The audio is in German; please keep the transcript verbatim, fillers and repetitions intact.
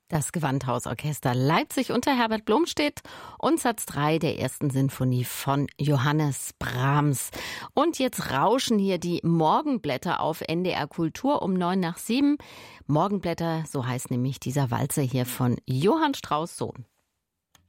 Das Gewandhausorchester Leipzig unter Herbert Blomstedt und Satz drei der ersten Sinfonie von Johannes Brahms. Und jetzt rauschen hier die Morgenblätter auf N D R Kultur um neun nach sieben. Morgenblätter, so heißt nämlich dieser Walzer hier von Johann Strauss Sohn.